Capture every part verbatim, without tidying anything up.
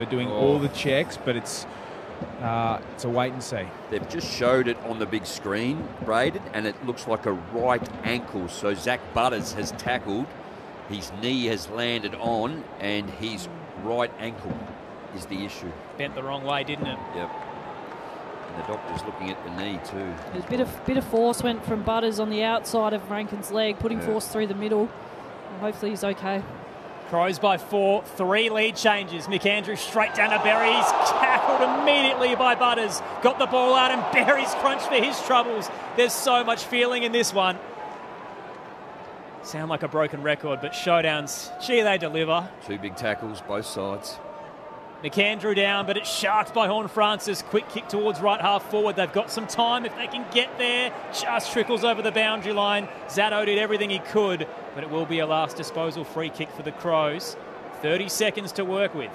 They're doing oh. all the checks, but it's uh, it's a wait and see. They've just showed it on the big screen, Braden, and it looks like a right ankle. So Zach Butters has tackled. His knee has landed on, and his right ankle is the issue. Bent the wrong way, didn't it? Yep. And the doctor's looking at the knee too. There's a bit of, bit of force went from Butters on the outside of Rankin's leg, putting yeah. force through the middle. Hopefully he's okay. Crows by four, three lead changes. McAndrew straight down to Berry. He's tackled immediately by Butters. Got the ball out and Berry's crunched for his troubles. There's so much feeling in this one. Sound like a broken record, but showdowns, gee, they deliver. Two big tackles, both sides. McAndrew down, but it's sharked by Horne-Francis. Quick kick towards right half forward. They've got some time if they can get there. Just trickles over the boundary line. Zatto did everything he could, but it will be a last disposal free kick for the Crows. thirty seconds to work with.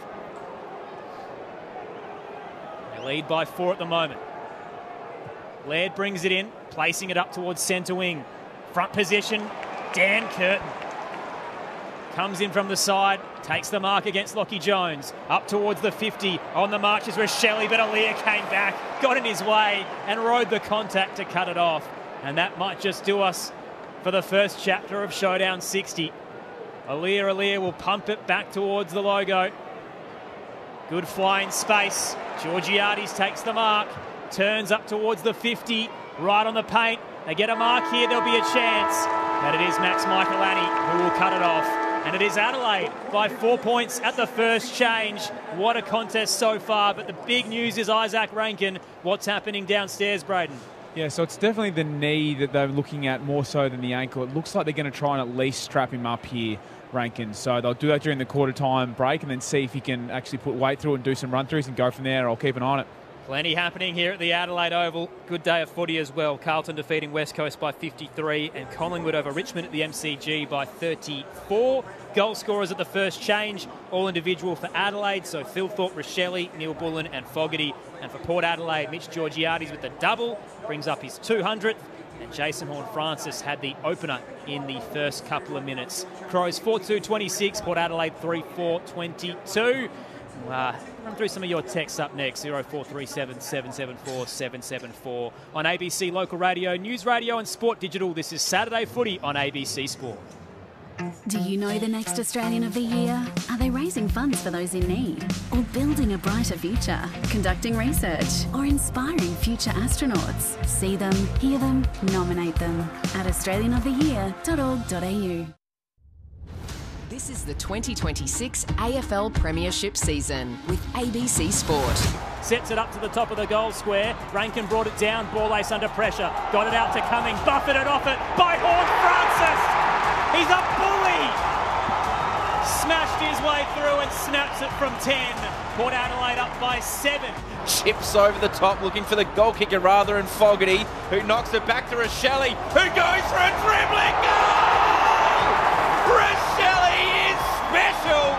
They lead by four at the moment. Laird brings it in, placing it up towards centre wing. Front position, Dan Curtin. Comes in from the side, takes the mark against Lockie Jones. Up towards the fifty. On the march is Rochelle, but Alia came back, got in his way, and rode the contact to cut it off. And that might just do us for the first chapter of Showdown sixty. Alia Alia will pump it back towards the logo. Good fly in space. Georgiades takes the mark, turns up towards the fifty, right on the paint. They get a mark here, there'll be a chance. But it is Max Michaelani who will cut it off. And it is Adelaide by four points at the first change. What a contest so far. But the big news is Isaac Rankin. What's happening downstairs, Braden? Yeah, so it's definitely the knee that they're looking at more so than the ankle. It looks like they're going to try and at least strap him up here, Rankin. So they'll do that during the quarter time break and then see if he can actually put weight through it and do some run-throughs and go from there. I'll keep an eye on it. Plenty happening here at the Adelaide Oval. Good day of footy as well. Carlton defeating West Coast by fifty-three and Collingwood over Richmond at the M C G by thirty-four. Goal scorers at the first change, all individual for Adelaide. So Phil Thorpe, Rochelle, Neil Bullen and Fogarty. And for Port Adelaide, Mitch Georgiades with the double, brings up his two hundredth. And Jason Horne-Francis had the opener in the first couple of minutes. Crows four two twenty-six, Port Adelaide three four twenty-two. Uh, run through some of your texts up next. zero four three seven, seven seven four, seven seven four on A B C Local Radio, News Radio and Sport Digital. This is Saturday Footy on A B C Sport. Do you know the next Australian of the Year? Are they raising funds for those in need? Or building a brighter future? Conducting research? Or inspiring future astronauts? See them, hear them, nominate them at australian of the year dot org dot a u. This is the twenty twenty-six A F L Premiership season with A B C Sport. Sets it up to the top of the goal square. Rankin brought it down. Ball ace under pressure. Got it out to Cumming. Buffeted off it by Horne-Francis. He's a bully. Smashed his way through and snaps it from ten. Port Adelaide up by seven. Chips over the top, looking for the goal kicker rather than Fogarty, who knocks it back to Rochelle, who goes for a dribbling goal. Rochelle is special.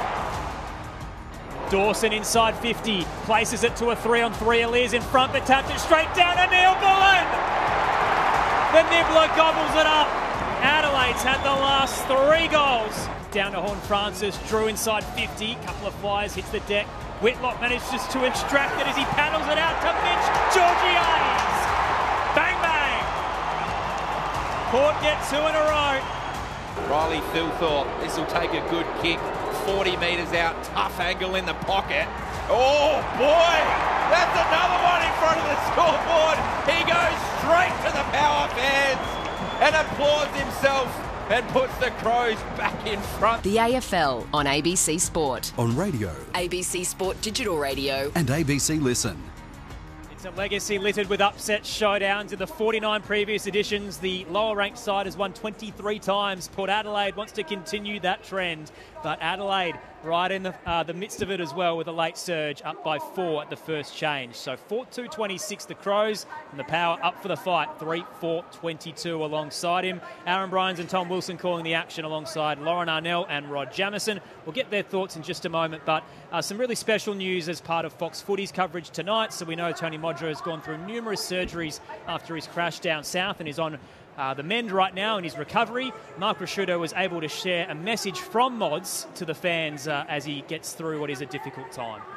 Dawson inside fifty, places it to a three on three. Alia's in front, but tapped it straight down to Neil Bullen. The Nibbler gobbles it up. Adelaide's had the last three goals. Down to Horne-Francis, Drew inside fifty, couple of flyers, hits the deck. Whitlock manages to extract it as he paddles it out to Mitch Georgiades. Bang, bang. Port get two in a row. Riley Philthorpe, this will take a good kick. forty metres out, tough angle in the pocket. Oh boy, that's another one in front of the scoreboard. He goes straight to the power fans and applauds himself and puts the Crows back in front. The A F L on A B C Sport. On radio. A B C Sport Digital Radio. And A B C Listen. It's a legacy littered with upset showdowns. In the forty-nine previous editions, the lower-ranked side has won twenty-three times. Port Adelaide wants to continue that trend, but Adelaide right in the, uh, the midst of it as well with a late surge, up by four at the first change. So four two twenty-six the Crows, and the Power up for the fight, three four twenty-two alongside him. Aaron Bryans and Tom Wilson calling the action alongside Lauren Arnell and Rod Jamieson. We'll get their thoughts in just a moment, but uh, some really special news as part of Fox Footy's coverage tonight. So we know Tony Modra has gone through numerous surgeries after his crash down south and is on Uh, the mend right now in his recovery. Mark Rasciuto was able to share a message from Mods to the fans uh, as he gets through what is a difficult time.